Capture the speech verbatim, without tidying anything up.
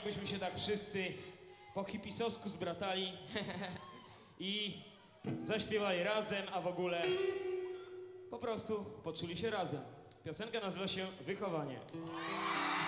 jakbyśmy się tak wszyscy po hipisowsku zbratali i zaśpiewali razem, a w ogóle po prostu poczuli się razem. Piosenka nazywa się Wychowanie.